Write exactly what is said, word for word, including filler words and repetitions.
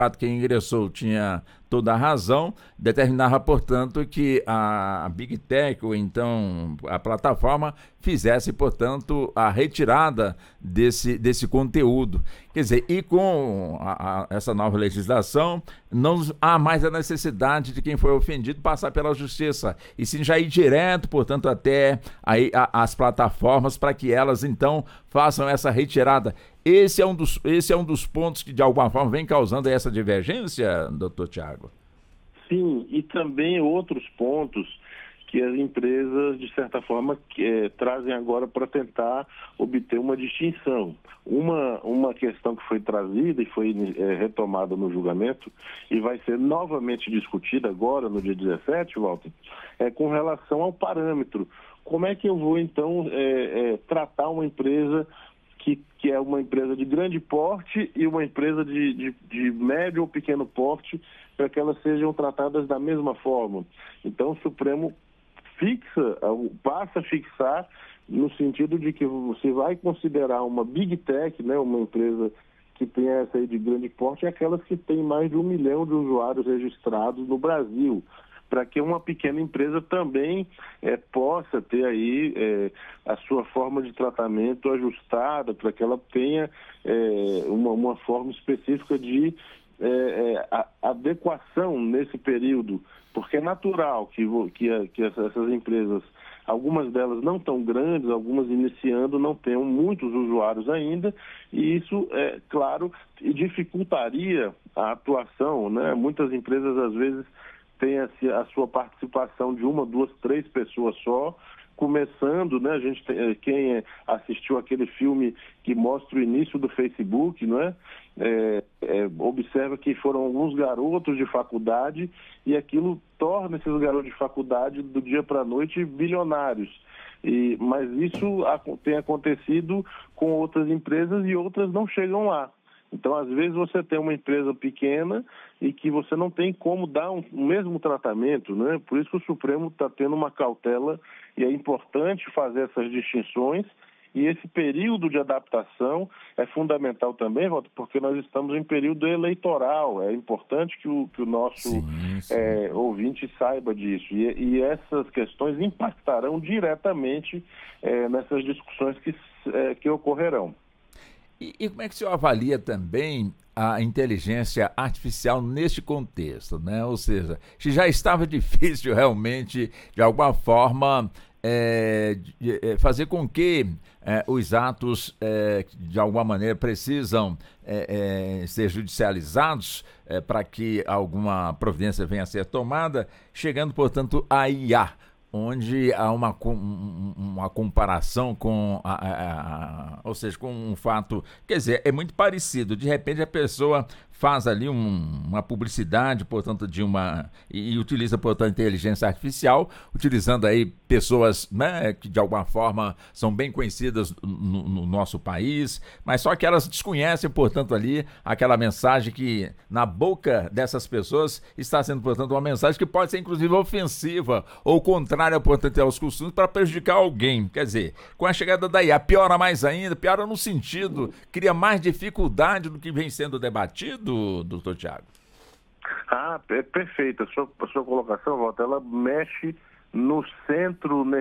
fato, quem ingressou tinha toda a razão, determinava, portanto, que a Big Tech, ou então a plataforma, fizesse, portanto, a retirada desse, desse conteúdo. Quer dizer, e com a, a, essa nova legislação, não há mais a necessidade de quem foi ofendido passar pela justiça, e sim já ir direto, portanto, até aí, a, as plataformas, para que elas, então, façam essa retirada. Esse é um dos, esse é um dos pontos que, de alguma forma, vem causando essa divergência, doutor Tiago? Sim, e também outros pontos que as empresas, de certa forma, que, é, trazem agora para tentar obter uma distinção. Uma, uma questão que foi trazida e foi é, retomada no julgamento e vai ser novamente discutida agora, no dia dezessete, Walter, é com relação ao parâmetro. Como é que eu vou, então, é, é, tratar uma empresa que, que é uma empresa de grande porte e uma empresa de, de, de médio ou pequeno porte, para que elas sejam tratadas da mesma forma? Então, o Supremo fixa, passa a fixar no sentido de que você vai considerar uma Big Tech, né, uma empresa que tem essa aí de grande porte, aquelas que têm mais de um milhão de usuários registrados no Brasil, para que uma pequena empresa também é, possa ter aí é, a sua forma de tratamento ajustada, para que ela tenha é, uma, uma forma específica de é, é, a, adequação nesse período, porque é natural que, que, que essas empresas, algumas delas não tão grandes, algumas iniciando, não tenham muitos usuários ainda, e isso, é claro, dificultaria a atuação, né? Muitas empresas, às vezes, têm a, a sua participação de uma, duas, três pessoas só, começando, né? A gente tem, quem assistiu aquele filme que mostra o início do Facebook, não é? É, é, observa que foram alguns garotos de faculdade e aquilo torna esses garotos de faculdade do dia para a noite bilionários. E, mas isso tem acontecido com outras empresas e outras não chegam lá. Então, às vezes, você tem uma empresa pequena e que você não tem como dar um, o mesmo tratamento, né? Por isso que o Supremo está tendo uma cautela e é importante fazer essas distinções. E esse período de adaptação é fundamental também, Walter, porque nós estamos em período eleitoral. É importante que o, que o nosso Sim, sim. É, ouvinte saiba disso. E, e essas questões impactarão diretamente é, nessas discussões que, é, que ocorrerão. E, e como é que o senhor avalia também a inteligência artificial neste contexto, né? Ou seja, se já estava difícil realmente, de alguma forma, é, de, é, fazer com que é, os atos, é, de alguma maneira, precisam é, é, ser judicializados é, para que alguma providência venha a ser tomada, chegando, portanto, à I A, onde há uma, uma comparação com, a, a, a, ou seja, com um fato, quer dizer, é muito parecido. De repente a pessoa faz ali um, uma publicidade, portanto, de uma, e, e utiliza, portanto, a inteligência artificial, utilizando aí pessoas, né, que de alguma forma são bem conhecidas no, no nosso país, mas só que elas desconhecem, portanto, ali aquela mensagem que na boca dessas pessoas está sendo, portanto, uma mensagem que pode ser inclusive ofensiva ou contrária, portanto, aos costumes para prejudicar alguém. Quer dizer, com a chegada da I A, piora mais ainda, piora no sentido, cria mais dificuldade do que vem sendo debatido, doutor Tiago. Ah, é perfeito. A sua, a sua colocação, Walter, ela mexe no centro